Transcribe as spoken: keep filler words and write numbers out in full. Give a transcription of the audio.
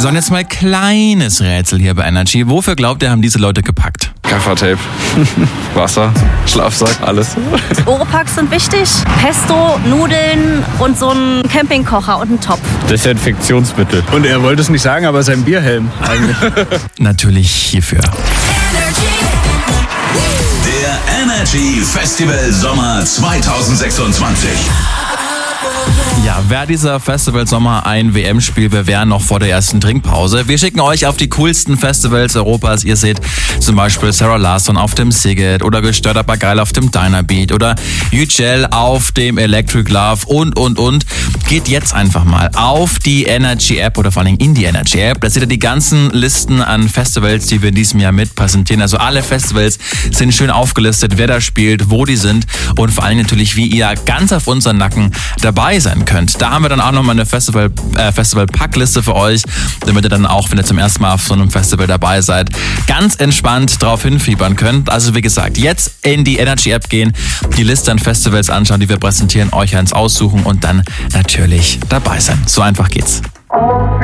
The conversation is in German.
So, und jetzt mal kleines Rätsel hier bei Energy. Wofür glaubt ihr, haben diese Leute gepackt? Gaffertape, Wasser, Schlafsack, alles. Oropax sind wichtig. Pesto, Nudeln und so ein Campingkocher und ein Topf. Desinfektionsmittel. Und er wollte es nicht sagen, aber sein Bierhelm eigentlich. Natürlich hierfür. Der Energy Festival Sommer zweitausendsechsundzwanzig. Ja, wer dieser Festival Sommer ein W M-Spiel, wir wären noch vor der ersten Trinkpause. Wir schicken euch auf die coolsten Festivals Europas. Ihr seht zum Beispiel Sarah Larsson auf dem Siget oder Gestört aber geil auf dem Dynabeat oder Yücel auf dem Electric Love und, und, und. Geht jetzt einfach mal auf die Energy App oder vor allem in die Energy App. Da seht ihr die ganzen Listen an Festivals, die wir in diesem Jahr mit präsentieren. Also alle Festivals sind schön aufgelistet, wer da spielt, wo die sind und vor allem natürlich, wie ihr ganz auf unseren Nacken dabei sein könnt. Da haben wir dann auch nochmal eine Festival, äh, Festival-Packliste für euch, damit ihr dann auch, wenn ihr zum ersten Mal auf so einem Festival dabei seid, ganz entspannt drauf hinfiebern könnt. Also wie gesagt, jetzt in die Energy-App gehen, die Liste an Festivals anschauen, die wir präsentieren, euch eins aussuchen und dann natürlich dabei sein. So einfach geht's.